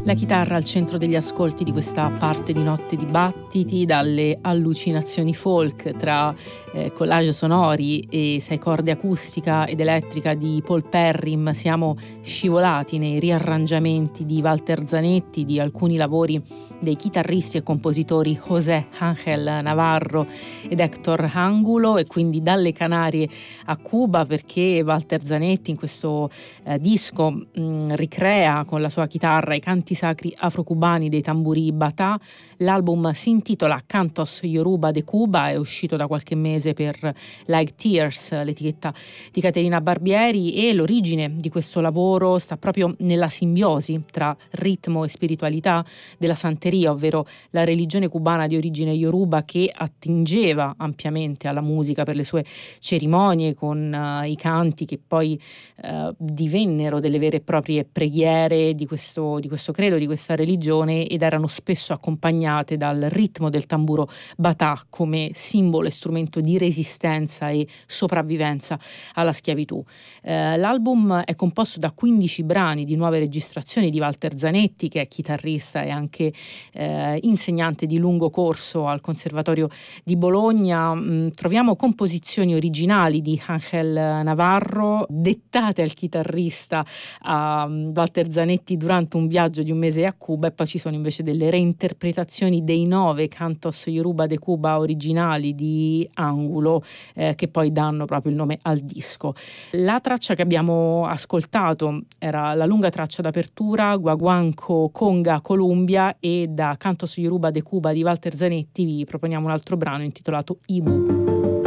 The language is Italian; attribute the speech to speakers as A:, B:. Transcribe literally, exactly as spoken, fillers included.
A: La chitarra al centro degli ascolti di questa parte di Notte di Battiti, dalle allucinazioni folk tra eh, collage sonori e sei corde acustica ed elettrica di Paul Perrim, siamo scivolati nei riarrangiamenti di Walter Zanetti di alcuni lavori dei chitarristi e compositori José Ángel Navarro ed Héctor Angulo, e quindi dalle Canarie a Cuba, perché Walter Zanetti in questo eh, disco mh, ricrea con la sua chitarra i canti sacri afrocubani dei tamburi Batà. L'album si intitola Cantos Yoruba de Cuba, è uscito da qualche mese per Like Tears, l'etichetta di Caterina Barbieri, e l'origine di questo lavoro sta proprio nella simbiosi tra ritmo e spiritualità della santeria, ovvero la religione cubana di origine yoruba che attingeva ampiamente alla musica per le sue cerimonie, con uh, i canti che poi uh, divennero delle vere e proprie preghiere di questo, di questo credo, di questa religione, ed erano spesso accompagnate dal ritmo del tamburo Batà come simbolo e strumento di resistenza e sopravvivenza alla schiavitù. Eh, l'album è composto da quindici brani di nuove registrazioni di Walter Zanetti, che è chitarrista e anche eh, insegnante di lungo corso al Conservatorio di Bologna. Mh, troviamo composizioni originali di Ángel Navarro dettate al chitarrista a um, Walter Zanetti durante un viaggio di un mese a Cuba, e poi ci sono invece delle reinterpretazioni dei nove Cantos Yoruba de Cuba originali di Angulo, eh, che poi danno proprio il nome al disco. La traccia che abbiamo ascoltato era la lunga traccia d'apertura Guaguanco Conga Columbia, e da Cantos Yoruba de Cuba di Walter Zanetti vi proponiamo un altro brano intitolato Ibu.